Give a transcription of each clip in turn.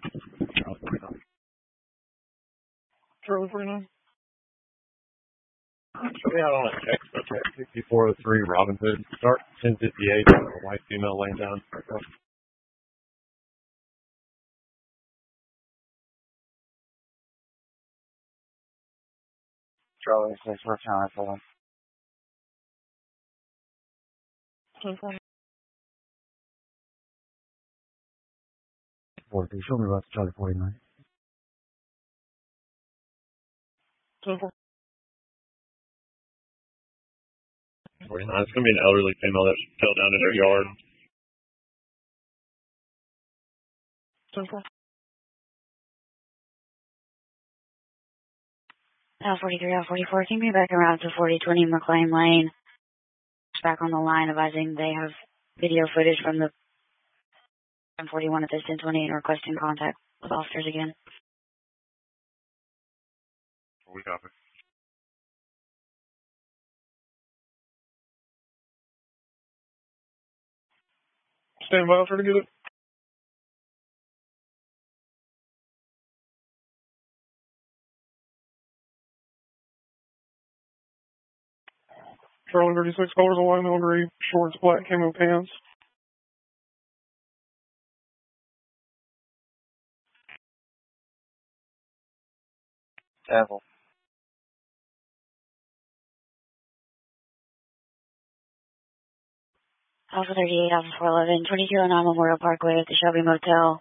Charlie 49. Show me out on a text. Okay, 6403 Robin Hood. Start 1058. A white female laying down. Charlie 6, we're counting for them. 1040. 42, show me about Charlie 49. 1040. 49. It's going to be an elderly female that fell down in her yard. 1040. L43, L44, can you be back around to 4020 McLean Lane? It's back on the line advising they have video footage from the M41 at this 1020 and requesting contact with officers again. We copy. Stand by, I'll try to get it. Charlie 36, colors of lime gray, shorts, black camo pants. Apple. Alpha 38, Alpha 411, 2209 Memorial Parkway at the Shelby Motel.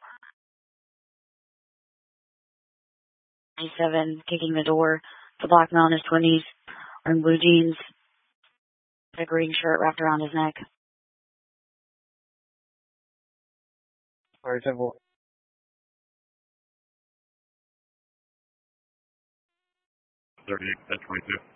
97, kicking the door. The black male in his 20s, wearing blue jeans, a green shirt wrapped around his neck. Sorry, 10-4. 38, 1022.